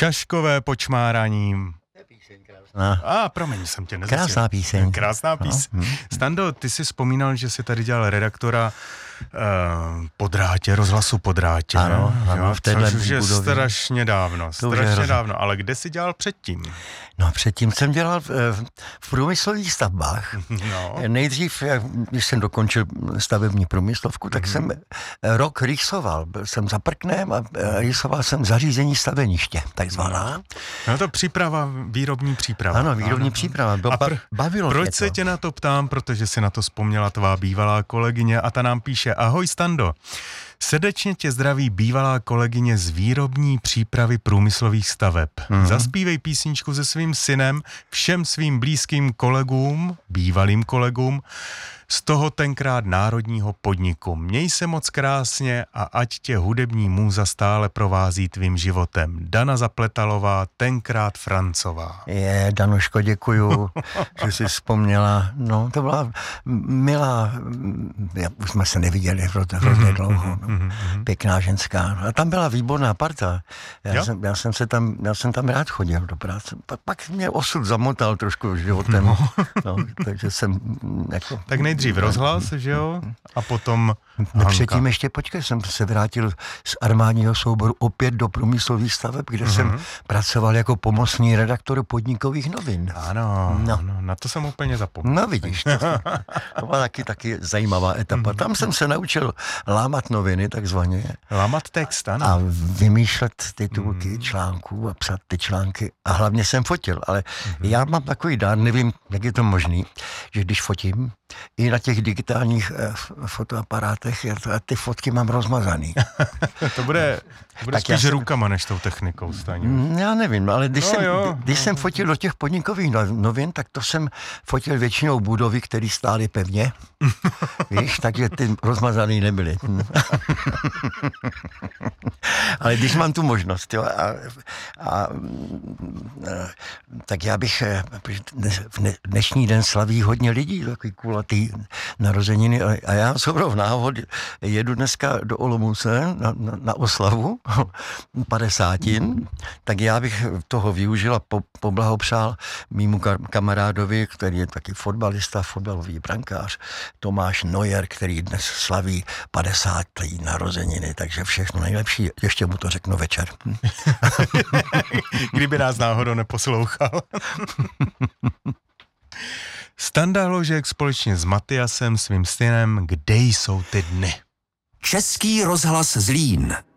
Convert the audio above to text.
Šaškové počmáraním. Promiň, jsem tě nezastěl. Krásná píseň. Krásná píseň. No. Stando, ty jsi vzpomínal, že jsi tady dělal redaktora po drátě, rozhlasu po drátě. Ano, jo, v téhle což je budově. strašně dávno, ale kde jsi dělal předtím? No předtím jsem dělal v průmyslových stavbách. No. Nejdřív, když jsem dokončil stavební průmyslovku, tak jsem rok rýsoval. Byl jsem za Prknem a rýsoval jsem zařízení staveniště, takzvaná. No to výrobní příprava. Ano, výrobní příprava. Bavilo mě to. Proč se tě na to ptám? Protože si na to vzpomněla tvá bývalá kolegyně a ta nám píše: Ahoj Stando, srdečně tě zdraví bývalá kolegyně z výrobní přípravy průmyslových staveb. Zaspívej písničku se svým synem, všem svým blízkým kolegům, bývalým kolegům, z toho tenkrát národního podniku. Měj se moc krásně a ať tě hudební můza stále provází tvým životem. Dana Zapletalová, tenkrát Francová. Danuško, děkuju, že jsi vzpomněla. No, to byla milá, už jsme se neviděli hrozně dlouho. Pěkná ženská. A tam byla výborná parta. Já jsem tam rád chodil do práce. Pak mě osud zamotal trošku životem. No, takže jsem jako... Tak nejdřív rozhlas, že jo? A potom Předtím ještě jsem se vrátil z armádního souboru opět do průmyslových staveb, kde jsem pracoval jako pomocný redaktor podnikových novin. Ano, na to jsem úplně zapomněl. No vidíš, to byla taky zajímavá etapa. Tam jsem se naučil lámat noviny, takzvaně. Lámat text, ano. A vymýšlet titulky článků a psat ty články. A hlavně jsem fotil, ale já mám takový dár, nevím, jak je to možný, že když fotím, i na těch digitálních fotoaparátech, ty fotky mám rozmazaný. To bude spíš rukama než tou technikou, Staňo. Já nevím, ale když jsem fotil do těch podnikových novin, tak to jsem fotil většinou budovy, které stály pevně. Víš, takže ty rozmazaný nebyly. Ale když mám tu možnost, jo, tak já bych, dnešní den slaví hodně lidí, takový kulatý narozeniny, a já shodou náhod jedu dneska do Olomouce na oslavu 50, tak já bych toho využil a poblahopřál mýmu kamarádovi, který je taky fotbalista, fotbalový brankář, Tomáš Neuer, který dnes slaví 50. narozeniny, takže všechno nejlepší, ještě mu to řeknu večer. Kdyby nás náhodou neposlouchal. Standa Hložek společně s Matyasem, svým synem, kde jsou ty dny? Český rozhlas Zlín.